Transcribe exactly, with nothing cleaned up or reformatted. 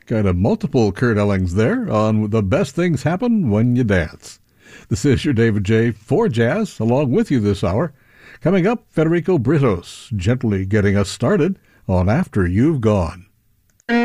Kind of multiple Kurt Ellings there on The Best Things Happen When You Dance. This is your David J. for Jazz, along with you this hour. Coming up, Federico Britos, gently getting us started on After You've Gone.